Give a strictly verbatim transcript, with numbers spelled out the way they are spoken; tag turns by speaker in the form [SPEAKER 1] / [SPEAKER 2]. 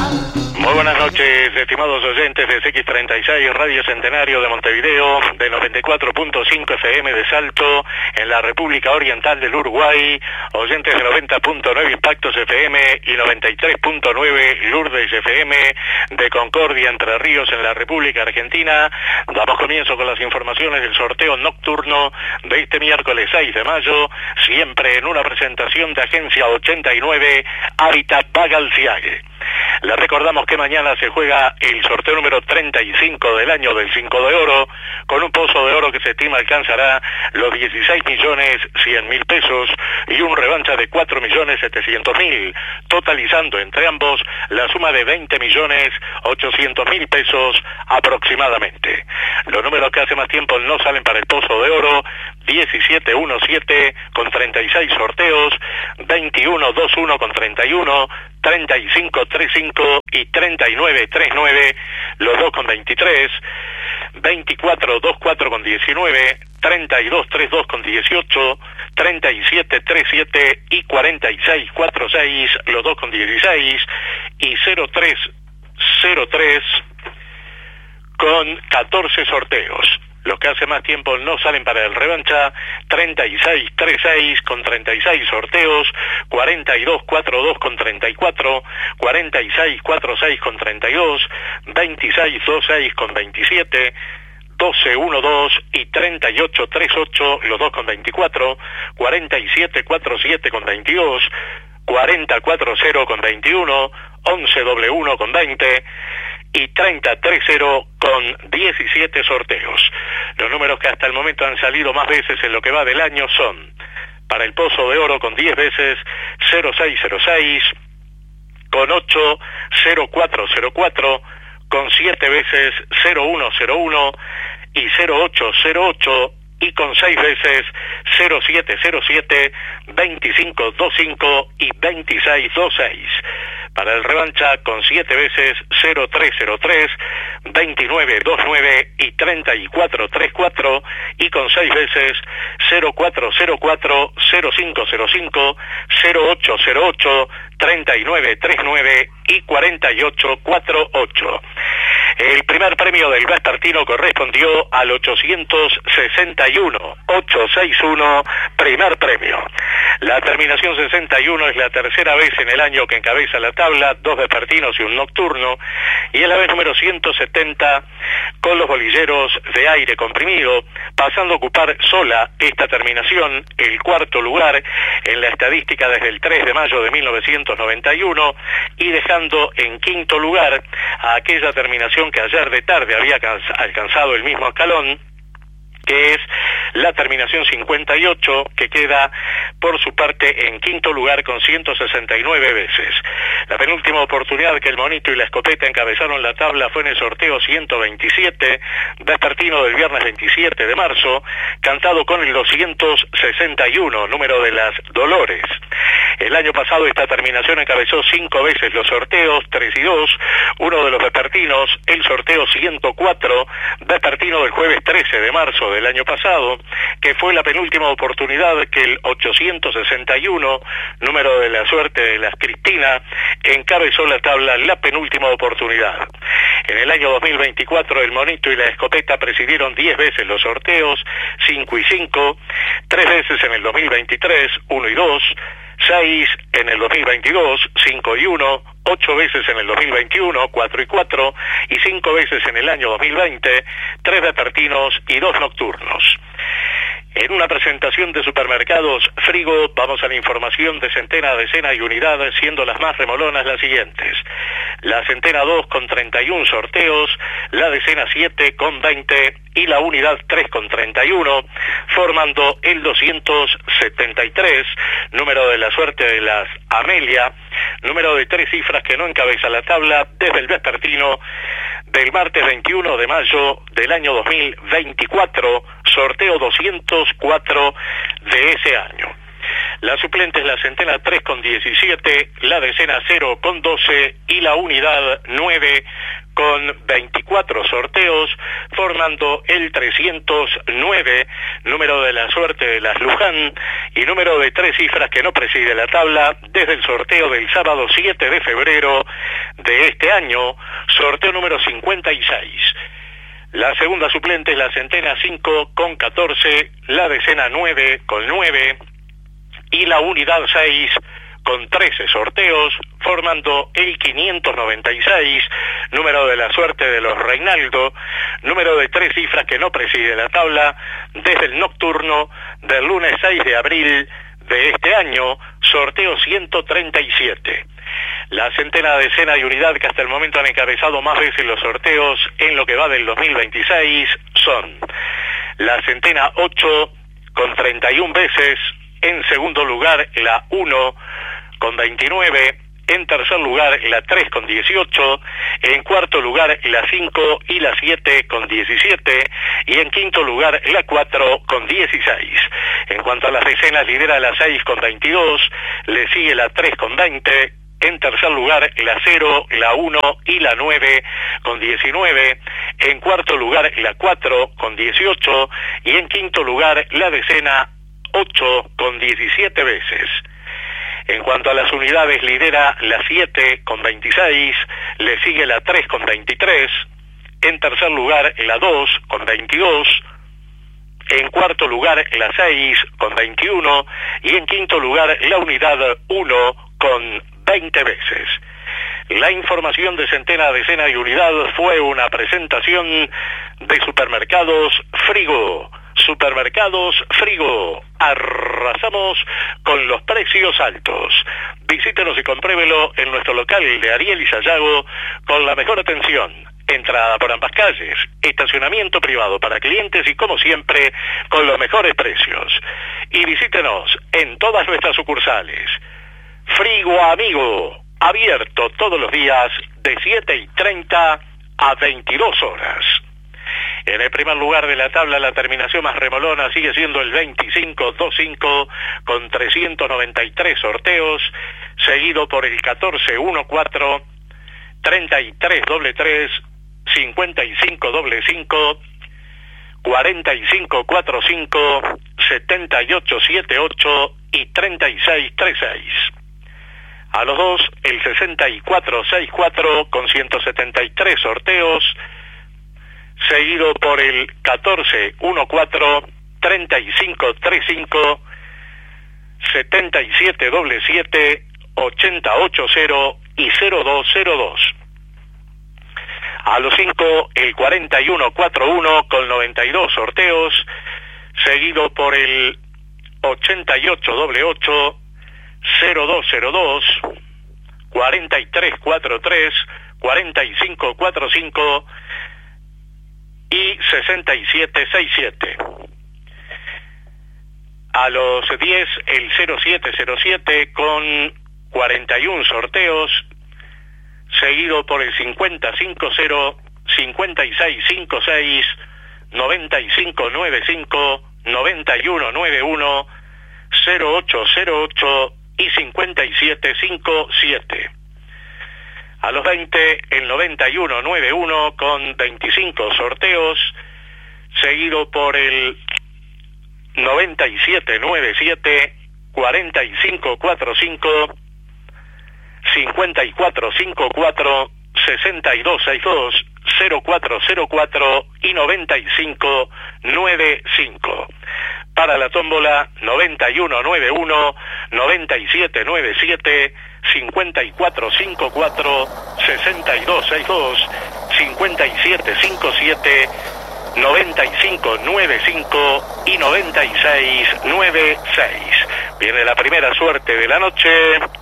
[SPEAKER 1] Muy buenas noches, estimados oyentes de C X treinta y seis, Radio Centenario de Montevideo, de noventa y cuatro punto cinco F M de Salto, en la República Oriental del Uruguay, oyentes de noventa punto nueve Impactos F M y noventa y tres punto nueve Lourdes F M de Concordia, Entre Ríos, en la República Argentina. Damos comienzo con las informaciones del sorteo nocturno de este miércoles seis de mayo, siempre en una presentación de Agencia ochenta y nueve, Hábitat Bagalciague. Les recordamos que mañana se juega el sorteo número treinta y cinco del año del cinco de oro, con un pozo de oro que se estima alcanzará los dieciséis millones cien mil pesos y un revancha de cuatro millones setecientos mil, totalizando entre ambos la suma de veinte millones ochocientos mil pesos aproximadamente. Los números que hace más tiempo no salen para el pozo de oro: diecisiete diecisiete con treinta y seis sorteos, veintiuno veintiuno con treinta y uno, treinta y cinco treinta y cinco y treinta y nueve treinta y nueve, los dos con veintitrés, veinticuatro veinticuatro con diecinueve, treinta y dos treinta y dos con dieciocho, treinta y siete treinta y siete y cuarenta y seis cuarenta y seis, los dos con dieciséis, y cero tres cero tres con catorce sorteos. Los que hace más tiempo no salen para el revancha: treinta y seis treinta y seis con treinta y seis sorteos, cuarenta y dos cuarenta y dos con treinta y cuatro, cuarenta y seis cuarenta y seis con treinta y dos, veintiséis veintiséis con veintisiete, doce doce y treinta y ocho treinta y ocho, los dos con veinticuatro, cuarenta y siete cuarenta y siete con veintidós, cuarenta cuarenta con veintiuno, once doble uno con veinte y treinta treinta con diecisiete sorteos. Los números que hasta el momento han salido más veces en lo que va del año son: para el pozo de oro con diez veces, cero seis cero seis, con ocho, cero cuatro cero cuatro, con siete veces, cero uno cero uno y cero ocho cero ocho, y con seis veces, cero siete cero siete, veinticinco veinticinco y veintiséis veintiséis. Para el revancha con siete veces, cero tres cero tres, veintinueve veintinueve y treinta y cuatro treinta y cuatro, y con seis veces, cero cuatro cero cuatro, cero cinco cero cinco, cero ocho cero ocho, treinta y nueve treinta y nueve y cuarenta y ocho cuarenta y ocho. El primer premio del vespertino correspondió al ochocientos sesenta y uno, ochocientos sesenta y uno, primer premio. La terminación sesenta y uno es la tercera vez en el año que encabeza la tabla, dos vespertinos y un nocturno, y es la vez número ciento setenta con los bolilleros de aire comprimido, pasando a ocupar sola esta terminación el cuarto lugar en la estadística desde el tres de mayo de mil novecientos noventa y uno, y dejando en quinto lugar a aquella terminación que ayer de tarde había alcanzado el mismo escalón, que es la terminación cincuenta y ocho, que queda por su parte en quinto lugar con ciento sesenta y nueve veces. La penúltima oportunidad que el monito y la escopeta encabezaron la tabla fue en el sorteo ciento veintisiete, vespertino del viernes veintisiete de marzo, cantado con el doscientos sesenta y uno, número de las Dolores. El año pasado esta terminación encabezó cinco veces los sorteos, tres y dos, uno de los vespertinos, el sorteo ciento cuatro, vespertino del jueves trece de marzo del año pasado, que fue la penúltima oportunidad que el ochocientos sesenta y uno, número de la suerte de las Cristina, encabezó la tabla la penúltima oportunidad. En el año dos mil veinticuatro el monito y la escopeta presidieron diez veces los sorteos, cinco y cinco, tres veces en el dos mil veintitrés, uno y dos, seis en el dos mil veintidós, cinco y uno, ocho veces en el dos mil veintiuno, cuatro y cuatro, y cinco veces en el año dos mil veinte, tres vespertinos y dos nocturnos. En una presentación de supermercados Frigo, vamos a la información de centena, decena y unidad, siendo las más remolonas las siguientes: la centena dos con treinta y uno sorteos, la decena siete con veinte y la unidad tres con treinta y uno, formando el doscientos setenta y tres, número de la suerte de las Amelia, número de tres cifras que no encabeza la tabla desde el vespertino del martes veintiuno de mayo del año dos mil veinticuatro, sorteo doscientos cuatro de ese año. La suplente es la centena tres con diecisiete, la decena cero con doce y la unidad nueve con veinticuatro sorteos, formando el trescientos nueve, número de la suerte de las Luján, y número de tres cifras que no preside la tabla desde el sorteo del sábado siete de febrero de este año, sorteo número cincuenta y seis. La segunda suplente es la centena cinco con catorce, la decena nueve con nueve y la unidad seis con trece sorteos, formando el quinientos noventa y seis, número de la suerte de los Reinaldo, número de tres cifras que no preside la tabla desde el nocturno del lunes seis de abril de este año, sorteo ciento treinta y siete. La centena, decena y unidad que hasta el momento han encabezado más veces los sorteos en lo que va del dos mil veintiséis son la centena ocho con treinta y una veces, en segundo lugar la uno con veintinueve, en tercer lugar la tres con dieciocho, en cuarto lugar la cinco y la siete con diecisiete y en quinto lugar la cuatro con dieciséis. En cuanto a las decenas, lidera la seis con veintidós, le sigue la tres con veinte, en tercer lugar la cero, la uno y la nueve con diecinueve, en cuarto lugar la cuatro con dieciocho y en quinto lugar la decena ocho con diecisiete veces. En cuanto a las unidades, lidera la siete con veintiséis, le sigue la tres con veintitrés, en tercer lugar la dos con veintidós, en cuarto lugar la seis con veintiuno y en quinto lugar la unidad uno con veinte veces. La información de centena, decena y unidad fue una presentación de Supermercados Frigo. Supermercados Frigo, arrasamos con los precios altos. Visítenos y compruébelo en nuestro local de Ariel y Sayago con la mejor atención. Entrada por ambas calles, estacionamiento privado para clientes y como siempre con los mejores precios. Y visítenos en todas nuestras sucursales. Frigo Amigo, abierto todos los días de siete y treinta a veintidós horas. En el primer lugar de la tabla, la terminación más remolona sigue siendo el veinticinco veinticinco con trescientos noventa y tres sorteos, seguido por el catorce catorce, treinta y tres treinta y tres, cincuenta y cinco cincuenta y cinco, cuarenta y cinco cuarenta y cinco, setenta y ocho setenta y ocho y treinta y seis treinta y seis. A los dos, el sesenta y cuatro sesenta y cuatro con ciento setenta y tres sorteos, seguido por el catorce catorce, treinta y cinco treinta y cinco, setenta y siete setenta y siete, ochenta y ocho cero y cero dos cero dos. A los cinco, el cuarenta y uno cuarenta y uno con noventa y dos sorteos, seguido por el ochenta y ocho ochenta y ocho, cero dos cero dos, cuarenta y tres cuarenta y tres, cuarenta y cinco cuarenta y cinco y sesenta y siete sesenta y siete. A los diez, el cero siete cero siete con cuarenta y uno sorteos, seguido por el cincuenta cincuenta, cincuenta y seis cincuenta y seis, noventa y cinco noventa y cinco, noventa y uno noventa y uno, cero ocho cero ocho y cincuenta y siete cincuenta y siete. A los veinte, el noventa y uno noventa y uno con veinticinco sorteos, seguido por el noventa y siete noventa y siete, cuarenta y cinco cuarenta y cinco, cincuenta y cuatro cincuenta y cuatro, sesenta y dos sesenta y dos, cero cuatro cero cuatro y noventa y cinco noventa y cinco. Para la tómbola, noventa y uno noventa y uno, noventa y siete noventa y siete, cincuenta y cuatro cincuenta y cuatro, sesenta y dos sesenta y dos, cincuenta y siete cincuenta y siete, noventa y cinco noventa y cinco y noventa y seis noventa y seis. Viene la primera suerte de la noche.